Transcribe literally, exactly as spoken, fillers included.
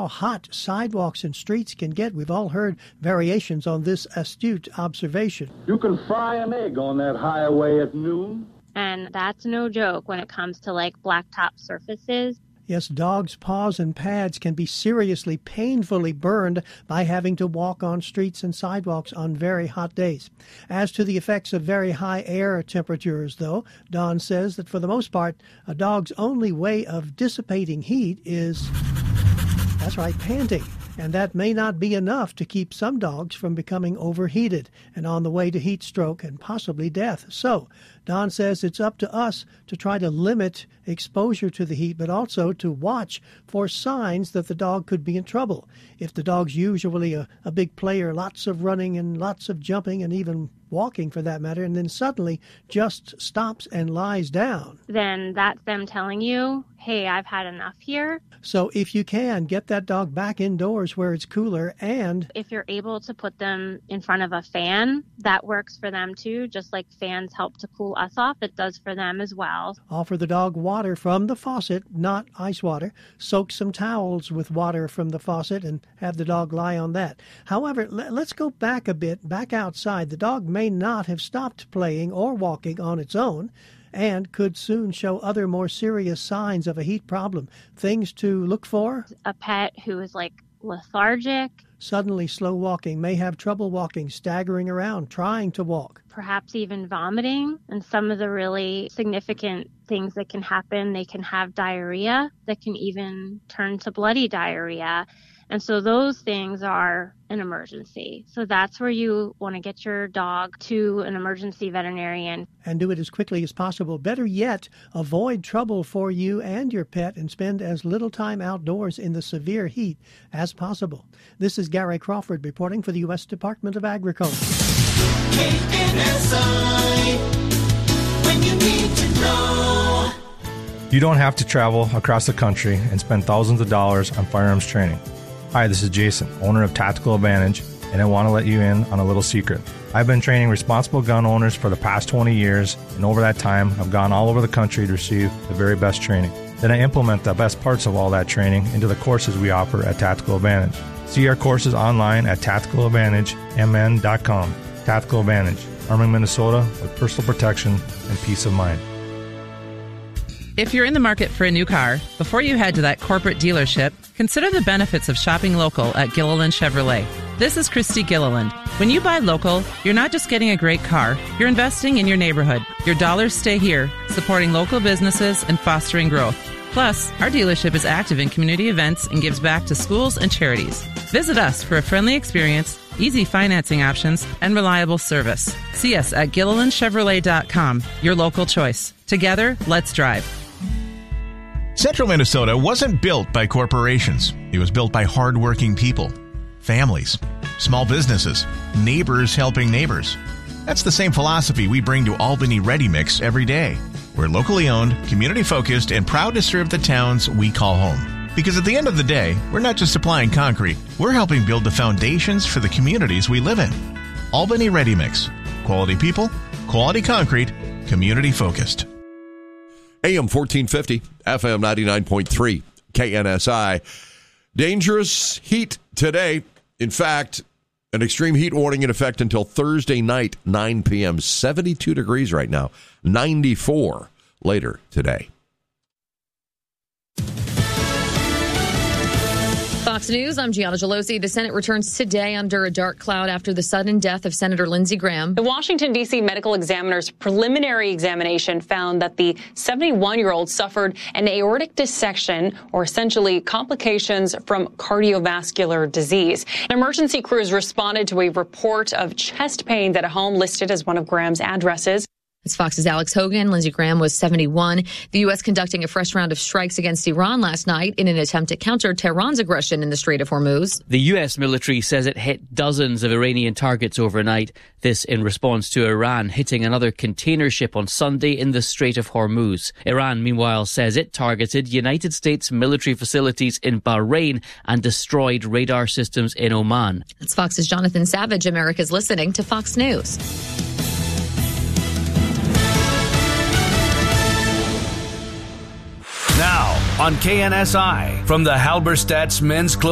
how hot sidewalks and streets can get. We've all heard variations on this astute observation. You can fry an egg on that highway at noon. And that's no joke when it comes to like blacktop surfaces. Yes, dogs' paws and pads can be seriously, painfully burned by having to walk on streets and sidewalks on very hot days. As to the effects of very high air temperatures, though, Don says that for the most part, a dog's only way of dissipating heat is, that's right, panting. And that may not be enough to keep some dogs from becoming overheated and on the way to heat stroke and possibly death. So, Don says it's up to us to try to limit exposure to the heat, but also to watch for signs that the dog could be in trouble. If the dog's usually a, a big player, lots of running and lots of jumping and even walking for that matter, and then suddenly just stops and lies down, then that's them telling you, hey, I've had enough here. So if you can, get that dog back indoors where it's cooler, and if you're able to put them in front of a fan, that works for them too. Just like fans help to cool us off, it does for them as well. Offer the dog water from the faucet, not ice water. Soak some towels with water from the faucet and have the dog lie on that. However, let's go back a bit, back outside. The dog may not have stopped playing or walking on its own, and could soon show other more serious signs of a heat problem. Things to look for: a pet who is like lethargic, suddenly slow walking, may have trouble walking, staggering around, trying to walk, perhaps even vomiting. And some of the really significant things that can happen, they can have diarrhea that can even turn to bloody diarrhea. And so those things are an emergency. So that's where you want to get your dog to an emergency veterinarian. And do it as quickly as possible. Better yet, avoid trouble for you and your pet and spend as little time outdoors in the severe heat as possible. This is Gary Crawford reporting for the U S Department of Agriculture. K N S I, when you need to know. You don't have to travel across the country and spend thousands of dollars on firearms training. Hi, this is Jason, owner of Tactical Advantage, and I want to let you in on a little secret. I've been training responsible gun owners for the past twenty years, and over that time, I've gone all over the country to receive the very best training. Then I implement the best parts of all that training into the courses we offer at Tactical Advantage. See our courses online at tactical advantage m n dot com. Tactical Advantage, arming Minnesota with personal protection and peace of mind. If you're in the market for a new car, before you head to that corporate dealership, consider the benefits of shopping local at Gilliland Chevrolet. This is Christy Gilliland. When you buy local, you're not just getting a great car, you're investing in your neighborhood. Your dollars stay here, supporting local businesses and fostering growth. Plus, our dealership is active in community events and gives back to schools and charities. Visit us for a friendly experience, easy financing options, and reliable service. See us at Gilliland Chevrolet dot com, your local choice. Together, let's drive. Central Minnesota wasn't built by corporations. It was built by hardworking people, families, small businesses, neighbors helping neighbors. That's the same philosophy we bring to Albany Ready Mix every day. We're locally owned, community-focused, and proud to serve the towns we call home. Because at the end of the day, we're not just supplying concrete, we're helping build the foundations for the communities we live in. Albany Ready Mix. Quality people, quality concrete, community-focused. A M fourteen fifty, F M ninety-nine point three, K N S I. Dangerous heat today. In fact, an extreme heat warning in effect until Thursday night, nine p.m. seventy-two degrees right now, ninety-four later today. Fox News, I'm Gianna Gelosi. The Senate returns today under a dark cloud after the sudden death of Senator Lindsey Graham. The Washington, D C medical examiner's preliminary examination found that the seventy-one-year-old suffered an aortic dissection, or essentially complications from cardiovascular disease. Emergency crews responded to a report of chest pains at a home listed as one of Graham's addresses. It's Fox's Alex Hogan. Lindsey Graham was seventy-one. The U S conducting a fresh round of strikes against Iran last night in an attempt to counter Tehran's aggression in the Strait of Hormuz. The U S military says it hit dozens of Iranian targets overnight. This in response to Iran hitting another container ship on Sunday in the Strait of Hormuz. Iran, meanwhile, says it targeted United States military facilities in Bahrain and destroyed radar systems in Oman. It's Fox's Jonathan Savage. America's listening to Fox News. Now on K N S I from the Halberstadt's Men's Clothing